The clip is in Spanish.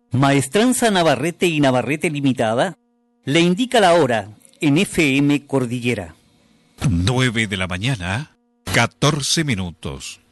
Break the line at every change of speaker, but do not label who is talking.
Maestranza Navarrete y Navarrete Limitada le indica la hora en FM Cordillera.
9 de la mañana, 14 minutos.